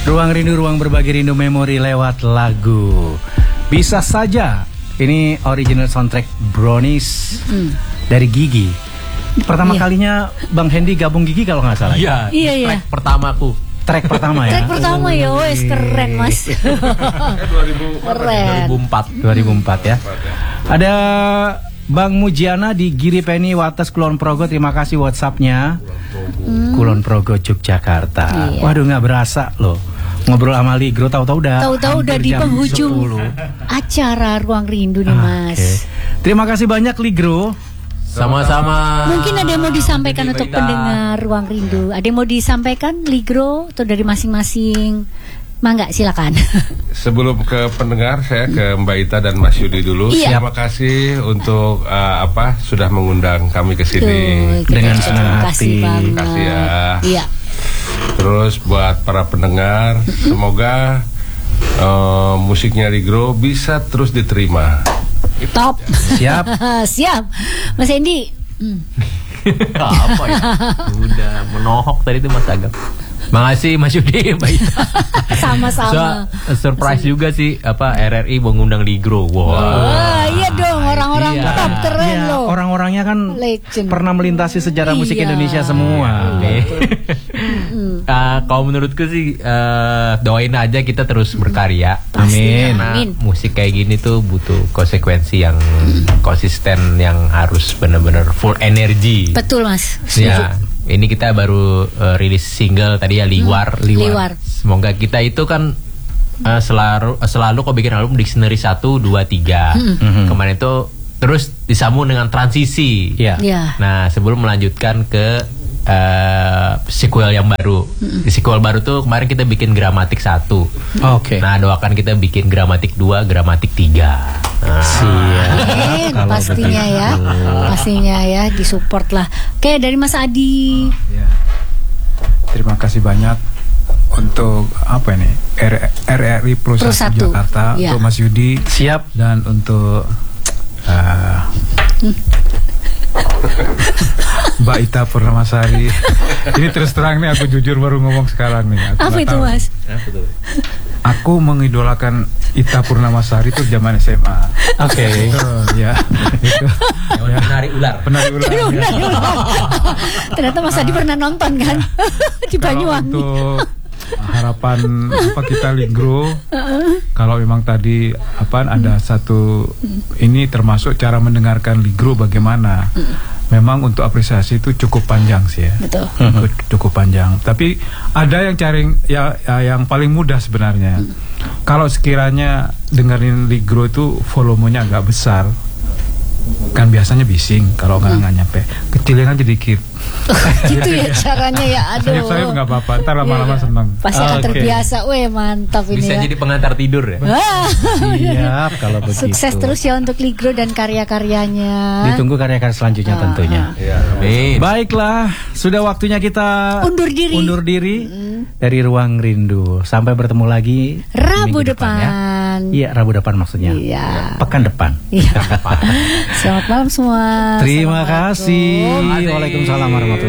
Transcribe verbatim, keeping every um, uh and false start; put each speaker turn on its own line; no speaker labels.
Ruang Rindu, ruang berbagi rindu memori lewat lagu. Bisa saja. Ini original soundtrack Brownies hmm. dari Gigi. Pertama iya. kalinya Bang Hendy gabung Gigi kalau nggak salah.
Iya,
iya, iya.
Track pertamaku.
Track pertama ya.
Track pertama ya, wes keren mas.
dua ribu empat
dua ribu empat ya. Ada Bang Mujiana di Giri Penny Wates Kulon Progo. Terima kasih WhatsAppnya. Hmm. Kulon Progo Yogyakarta. Iya. Waduh nggak berasa loh. Ngobrol sama Ligro, tahu-tahu udah
tahu-tahu udah di penghujung acara Ruang Rindu nih mas.
Okay. Terima kasih banyak Ligro.
Sama-sama.
Mungkin ada yang mau disampaikan untuk pendengar Ruang Rindu. Ada yang mau disampaikan Ligro atau dari masing-masing? Mangga silakan.
Sebelum ke pendengar, saya ke Mbak Ita dan Mas Yudi dulu.
Iya.
Terima kasih untuk uh, apa sudah mengundang kami ke sini.
Tuh,
dengan senang hati.
Terima kasih ya.
Iya.
Terus buat para pendengar, semoga uh, musiknya Ligro bisa terus diterima.
Top.
Siap.
Siap. Mas Hendy. Hmm.
Apa ya? Udah menohok tadi itu Mas Agam. Makasih Mas Yudi, Mbak Ita.
Sama-sama.
So, surprise Mas juga sih apa R R I mengundang Ligro. Wow.
Wah, iya dong orang-orang
iya.
top keren
iya,
loh.
Orang-orangnya kan
Legend.
pernah melintasi sejarah
iya.
musik Indonesia semua.
uh, kalau menurutku sih uh, doain aja kita terus berkarya.
Amin.
Karena
Amin.
musik kayak gini tuh butuh konsekuensi yang konsisten, yang harus benar-benar full energi.
Betul mas.
Ya. Ini kita baru uh, rilis single tadi ya Liwar.
Hmm, Liwar. Liwar.
Semoga kita itu kan uh, selalu selalu kok bikin album dictionary satu, dua, tiga.
Hmm.
Kemarin itu terus disambung dengan transisi.
Ya.
Ya.
Nah, sebelum melanjutkan ke uh, sequel yang baru. Hmm. Di sequel baru tuh kemarin kita bikin gramatik satu.
Oke. Okay.
Nah, doakan kita bikin gramatik dua, gramatik tiga. Nah.
Amin, pastinya ya, pastinya ya, disupport lah. Oke, dari Mas Adi.
Ya. Terima kasih banyak untuk apa ini R R I Pro satu Jakarta, ya. Untuk Mas Yudi,
siap,
dan untuk uh, Mbak Ita Purnamasari. Ini terus terang nih, aku jujur baru ngomong sekarang nih. Aku
apa itu tahu. Mas?
Aku mengidolakan Ita Purnamasari itu zaman S M A.
Oke. Okay.
Ya. Itu.
Ya. Penari ular.
Penari ular. Ya.
Ternyata Mas Adi pernah nonton kan di Banyuwangi.
Untuk harapan apa kita Ligro, kalau memang tadi apa ada satu ini termasuk cara mendengarkan Ligro bagaimana. Memang untuk apresiasi itu cukup panjang sih ya.
Betul.
Cukup, cukup panjang. Tapi ada yang cari ya, ya yang paling mudah sebenarnya. Hmm. Kalau sekiranya dengerin Ligro itu volumenya agak besar, kan biasanya bising kalau nggak hmm. nyampe, kecilin aja dikit.
Gitu ya caranya ya. Aduh.
Saya nggak apa-apa, ntar lama-lama seneng.
Pasti akan okay. terbiasa. Weh mantap ini.
Bisa
ya.
jadi pengantar tidur ya.
Siap kalau begitu.
Sukses terus ya untuk Ligro dan karya-karyanya.
Ditunggu karya-karya selanjutnya ah, tentunya.
Ya,
amin. Baiklah, sudah waktunya kita
undur diri.
Undur diri mm. dari Ruang Rindu. Sampai bertemu lagi
Rabu depan. depan
ya. Iya, Rabu depan maksudnya.
Iya.
Pekan depan.
Iya. Selamat malam semua.
Terima kasih. Waalaikumsalam warahmatullahi wabarakatuh.